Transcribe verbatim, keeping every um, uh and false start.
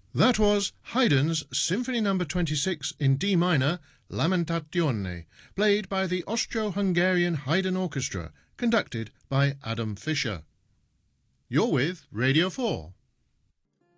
That was Haydn's Symphony Number twenty-six in D minor, Lamentazione, played by the Austro-Hungarian Haydn Orchestra, conducted by Adam Fischer. You're with Radio four.